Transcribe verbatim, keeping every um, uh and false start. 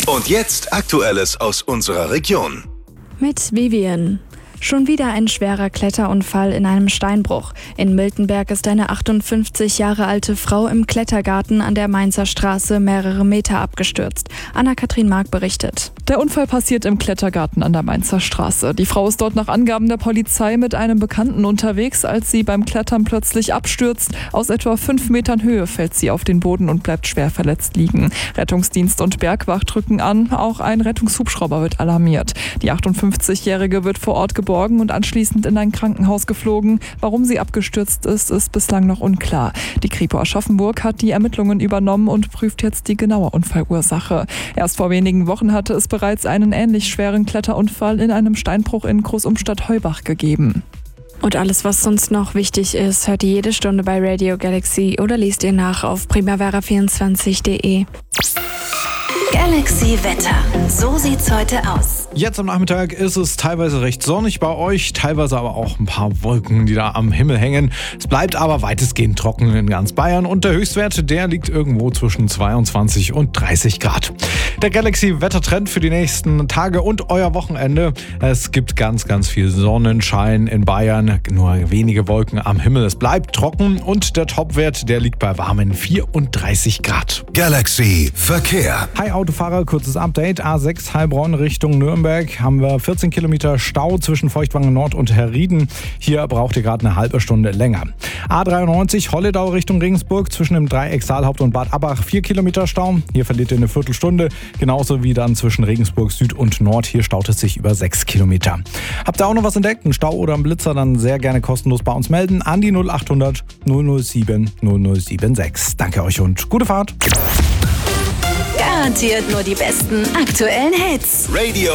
Und jetzt Aktuelles aus unserer Region. Mit Vivian. Schon wieder ein schwerer Kletterunfall in einem Steinbruch. In Miltenberg ist eine achtundfünfzig Jahre alte Frau im Klettergarten an der Mainzer Straße mehrere Meter abgestürzt. Anna-Kathrin Mark berichtet. Der Unfall passiert im Klettergarten an der Mainzer Straße. Die Frau ist dort nach Angaben der Polizei mit einem Bekannten unterwegs, als sie beim Klettern plötzlich abstürzt. Aus etwa fünf Metern Höhe fällt sie auf den Boden und bleibt schwer verletzt liegen. Rettungsdienst und Bergwacht rücken an. Auch ein Rettungshubschrauber wird alarmiert. Die achtundfünfzigjährige wird vor Ort geborgen und anschließend in ein Krankenhaus geflogen. Warum sie abgestürzt ist, ist bislang noch unklar. Die Kripo Aschaffenburg hat die Ermittlungen übernommen und prüft jetzt die genaue Unfallursache. Erst vor wenigen Wochen hatte es bereits einen ähnlich schweren Kletterunfall in einem Steinbruch in Großumstadt-Heubach gegeben. Und alles, was sonst noch wichtig ist, hört ihr jede Stunde bei Radio Galaxy oder liest ihr nach auf primavera vierundzwanzig punkt de. Galaxy Wetter. So sieht's heute aus. Jetzt am Nachmittag ist es teilweise recht sonnig bei euch, teilweise aber auch ein paar Wolken, die da am Himmel hängen. Es bleibt aber weitestgehend trocken in ganz Bayern und der Höchstwert, der liegt irgendwo zwischen zweiundzwanzig und dreißig Grad. Der Galaxy-Wettertrend für die nächsten Tage und euer Wochenende. Es gibt ganz, ganz viel Sonnenschein in Bayern, nur wenige Wolken am Himmel. Es bleibt trocken und der Topwert, der liegt bei warmen vierunddreißig Grad. Galaxy Verkehr. Hi Autofahrer, kurzes Update. A sechs Heilbronn Richtung Nürnberg haben wir vierzehn Kilometer Stau zwischen Feuchtwangen Nord und Herrieden. Hier braucht ihr gerade eine halbe Stunde länger. A dreiundneunzig Holledau Richtung Regensburg zwischen dem Dreieck Saalhaupt und Bad Abbach vier Kilometer Stau. Hier verliert ihr eine Viertelstunde. Genauso wie dann zwischen Regensburg Süd und Nord. Hier staut es sich über sechs Kilometer. Habt ihr auch noch was entdeckt? Ein Stau oder ein Blitzer? Dann sehr gerne kostenlos bei uns melden an die null achthundert null null sieben null null sieben sechs. Danke euch und gute Fahrt. Garantiert nur die besten aktuellen Hits. Radio